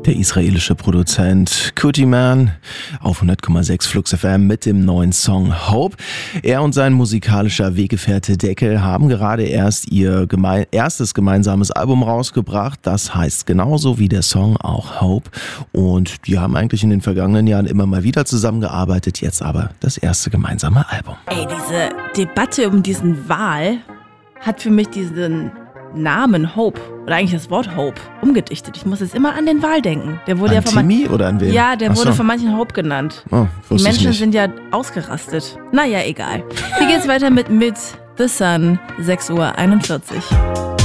Der israelische Produzent Kutiman auf 100,6 Flux FM mit dem neuen Song Hope. Er und sein musikalischer Weggefährte Deckel haben gerade erst ihr erstes gemeinsames Album rausgebracht. Das heißt genauso wie der Song auch Hope. Und die haben eigentlich in den vergangenen Jahren immer mal wieder zusammengearbeitet. Jetzt aber das erste gemeinsame Album. Ey, diese Debatte um diesen Wahl hat für mich diesen Namen Hope, oder eigentlich das Wort Hope, umgedichtet. Ich muss jetzt immer an den Wahl denken. Der wurde an ja von Timmy oder an wen? Ja, der wurde von manchen Hope genannt. Oh, die Menschen sind ja ausgerastet. Naja, egal. Hier geht's weiter mit The Sun, 6:41 Uhr.